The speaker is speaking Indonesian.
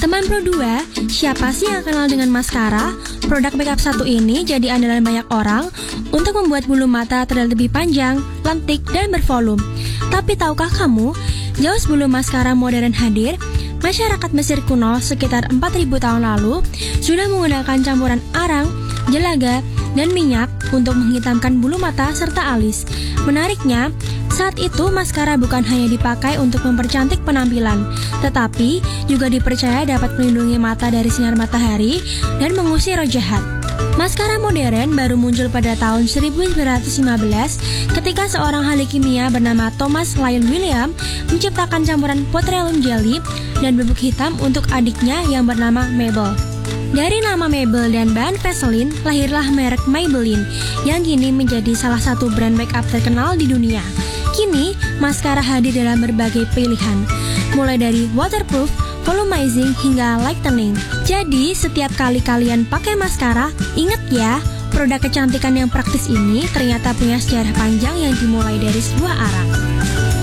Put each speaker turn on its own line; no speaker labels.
Teman Pro 2, siapa sih yang kenal dengan maskara? Produk makeup satu ini jadi andalan banyak orang untuk membuat bulu mata terlihat lebih panjang, lentik, dan bervolume. Tapi tahukah kamu, jauh sebelum maskara modern hadir, masyarakat Mesir kuno sekitar 4000 tahun lalu sudah menggunakan campuran arang, jelaga, dan minyak untuk menghitamkan bulu mata serta alis. Menariknya, saat itu maskara bukan hanya dipakai untuk mempercantik penampilan, tetapi juga dipercaya dapat melindungi mata dari sinar matahari dan mengusir roh jahat. Maskara modern baru muncul pada tahun 1915 ketika seorang ahli kimia bernama Thomas Lyon William menciptakan campuran petroleum jelly dan bubuk hitam untuk adiknya yang bernama Mabel. Dari nama Mabel dan bahan Vaseline, lahirlah merek Maybelline yang kini menjadi salah satu brand makeup terkenal di dunia. Kini, maskara hadir dalam berbagai pilihan, mulai dari waterproof, volumizing, hingga lightening. Jadi, setiap kali kalian pakai maskara, ingat ya, produk kecantikan yang praktis ini ternyata punya sejarah panjang yang dimulai dari sebuah arang.